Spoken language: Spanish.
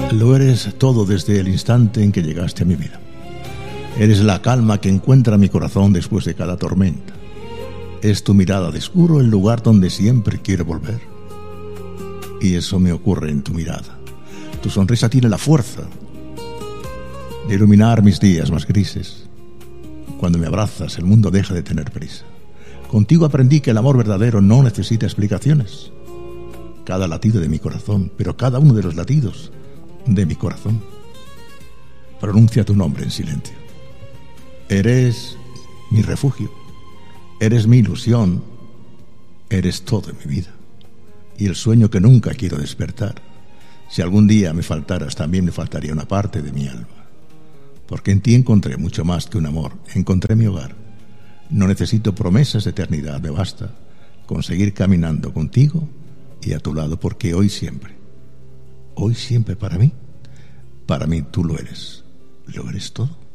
Lo eres todo desde el instante en que llegaste a mi vida. Eres la calma que encuentra mi corazón después de cada tormenta. Es tu mirada de oscuro el lugar donde siempre quiero volver. Y eso me ocurre en tu mirada. Tu sonrisa tiene la fuerza de iluminar mis días más grises. Cuando me abrazas, el mundo deja de tener prisa. Contigo aprendí que el amor verdadero no necesita explicaciones. Cada latido de mi corazón, pero cada uno de los latidos de mi corazón, pronuncia tu nombre en silencio. Eres mi refugio, eres mi ilusión, eres todo en mi vida y el sueño que nunca quiero despertar. Si algún día me faltaras, también me faltaría una parte de mi alma, porque en ti encontré mucho más que un amor, encontré mi hogar. No necesito promesas de eternidad, me basta con seguir caminando contigo y a tu lado, porque hoy siempre para mí tú lo eres todo.